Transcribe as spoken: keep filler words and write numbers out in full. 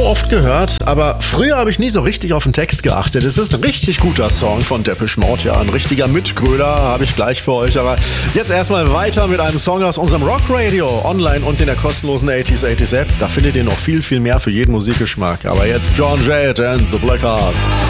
oft gehört, aber früher habe ich nie so richtig auf den Text geachtet. Es ist ein richtig guter Song von Depeche Mode, ja, ein richtiger Mitgröler, habe ich gleich für euch. Aber jetzt erstmal weiter mit einem Song aus unserem Rockradio, online und in der kostenlosen achtziger achtziger App. Da findet ihr noch viel, viel mehr für jeden Musikgeschmack. Aber jetzt John Jett and the Blackhearts.